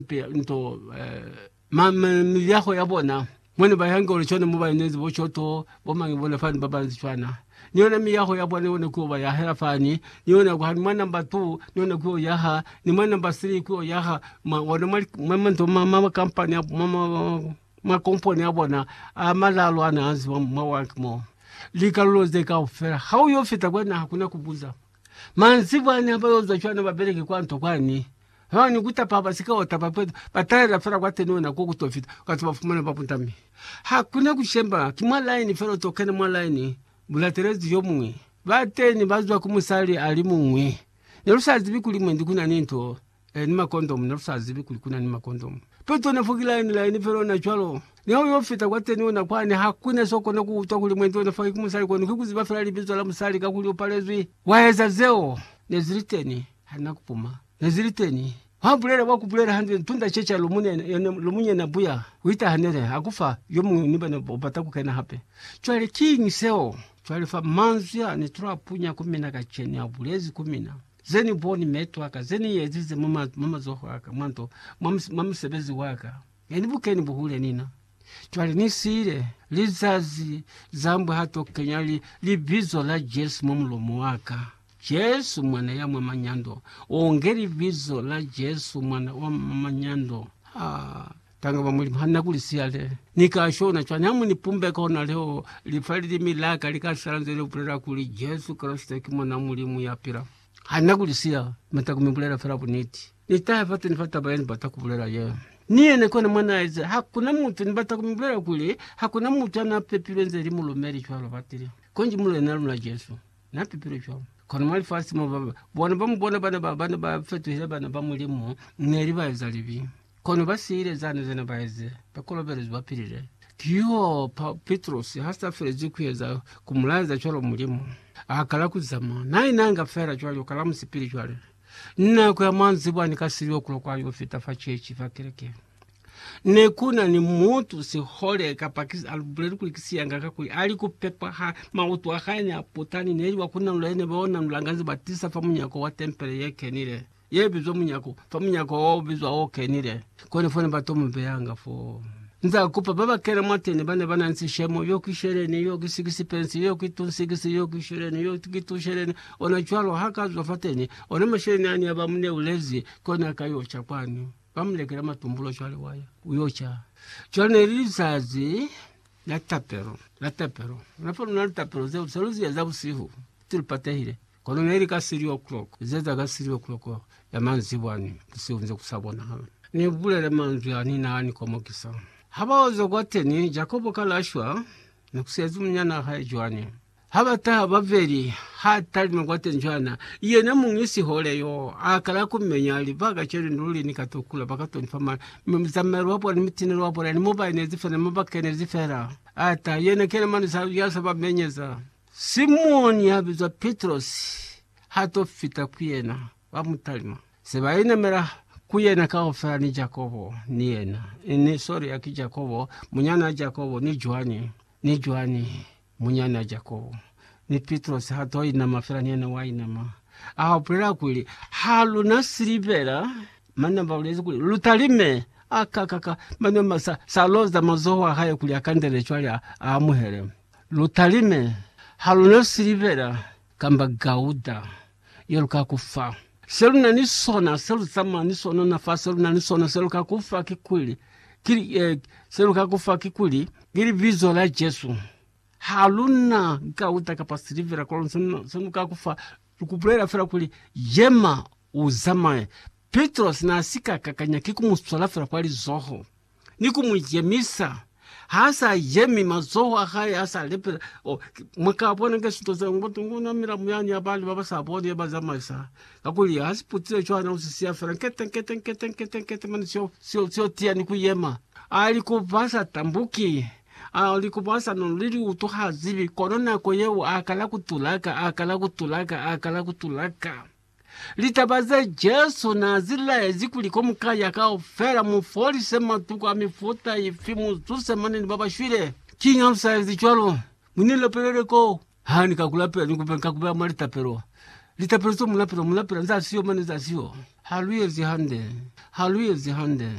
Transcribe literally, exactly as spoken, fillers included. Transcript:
pe nto eh ma miliaho ya bona mwene bayango lichone muba inezi bochoto bomangi bona fani baba nzifana niona miyaho ya bona nione kuwa ya hera fani niona kwa mwana number two niona kuwa yaha ni mwana number three kuwa yaha ma wana mama ndo mama company mama ma company ya bona amalalo ana azi mawak mo likalo zeka ofera how yo fita bwana hakuna kubuza manzibwana abayoza chwana babeleke kwanto kwani hani kuta papa sikawa tapapedo batayira fera kwateno na kokutofita kati bafumana bapuntami hakuna kushemba kimwa line fera tokene mwa line bulaterezi yomwe bateni bazwa kumusali ali mumwe nerusazi bikuli mwendi kuna ninto eh, ni makondom nerusazi bikuli kuna ni makondom peto na fuki line line fera na chwalo ni hao yofita kwateno na kwani hakuna soko na kutokuli mwendi na fuki kumusali kwa nukuziba fera libizo la musali kakuli upalezwi waeza zeo nezriteni hana kupuma nezriteni habulera bakubulera hande tunda checha lumune lumunye na buya wita hanere akufa yomu nibana bataku kana hape chwale king seo chwale fa manzia ni trapunya kumina kacheni abulezi kumina zeni boni metu aka zeni yezize mama mama zoho aka manto mama sebezi waka yani bukeni buhule nina chwale ni sire lizazi zambu hato kenyali libizo la Jesu mumlomo waka Jesu mwana ya mama nyando ongeri vizo la Jesu mwana wa mama nyando ah tanga ba mulima hana kulisiale nikashona chwa nyamu nipumbe kona leo lifali milaka likasanze upulera kuli Jesu Kristo kimwana mulimu yapira hana kulisia matakumbulera fera boniti nitaya fatu nifata bayani batakubulera ye niye nekona mwana eze hakuna mtu nibatakumbulera kuli hakuna mtu anapepilwenze limulomeri chwalo batiri konji mule nalu na Jesu na pepilo chwalo kono mali fasi mo baba bona bamubona bana bana ba fetu hira bana bamulimu ngeri bazalibi kono basire zane zene baeze bakolo berezi bapirire kiyo Petros hasta frezi kuyeza kumulaza cholo mulimu akala kuzama nayi nanga fera chwali kala musipiri chwali nna kwa manzi bwani kasiriyo kulokwa yo fita fa chechi fa kereke nekuna ni mutu si hole kapakisi alubredu kulikisiyanga kakuli ali kupepa ha mautu wakani apotani neli wakuna nulaene baona nulangazi batisa fa munyako wa tempele yeke nile ye bizo munyako fa munyako wao bizo wao kenile kone fone batomu beyanga fo nza kupa baba kere mwatene bane bana nsi shemo yo kishereni yo kisigisi pensi yo kitunsigisi yo kishereni yo kitushereni ona chwalo haka zofateni ona mashereni ani abamune ulezi kone akayocha kwani bamulekera matumbulo chwale waya uyocha chwane lizazi la tapero la tapero unafona na tapero ze usaluzi ya zabusihu tilipatehire kono neri ka sirio clock zeza ka sirio clock ya manzi bwani kusiunze kusabona hano ni bulele manzi ani nani komokisa habazo gwateni Jacobo kalashwa nakusezi munyana haijwani habata baveri hatali magwate njana yena mungisi hole yo akala kumenya ali baga cheri nduli nikatokula bakato nfama mzamero wapo ni mitinero wapo ni mobile nezifera mobake nezifera ata yena kene mani ya sababu menyeza Simoni yabiza Petros hato fita kuyena wamutalima sebaina mera kuyena ka ofera ni Jacobo ni yena ni sorry ya ki Jacobo munyana Jacobo ni Joani ni Joani munyana Jacobo ni Petros hato ina mafera ni na waina ma aho prera kuli halu na silivera mana baulezi kuli lutalime akakaka mana masa saloza mazoa haya kuli akandele chwali amuhere lutalime halu na silivera kamba gauda yoruka kufa selu na nisona selu sama nisona na fa selu na nisona selu kakufa kikuli kili eh, selu kakufa kikuli gili vizo la Jesu haluna gauda kapasilivera kwa sunu sunu kakufa tukupulera fera kuli yema uzama Petros na asika kakanya kikumuswala fera kwali zoho nikumujemisa hasa yemi mazoho haya hasa lepe o mwakabona ngesuto za ngoto ngona mira muyani abali baba sabodi ya bazama isa kakuli hasiputile chwana usisia fera kete kete kete kete kete mani sio sio sio tia ni kuyema ali kubasa tambuki ali kubasa nolili utuha zibi korona koyewo akala kutulaka akala kutulaka akala kutulaka litabaza Jesu na zila ezikuliko mukaya ka ofera mufoli sema tuko amifuta ifimu tuse maneni baba shwile kinga msaizi chwalo munile pelele ko hani kakula nikupenka kubea malita pero litapero so mulapero mulapero nza sio mane za sio haluye zihande haluye zihande